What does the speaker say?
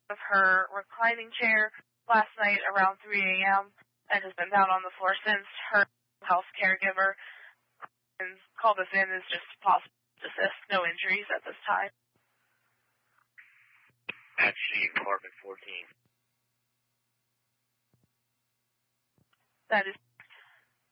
of her reclining chair last night around 3 a.m. and has been down on the floor since. Her health caregiver called us in as just possible assist. No injuries at this time. Actually, apartment 14. That is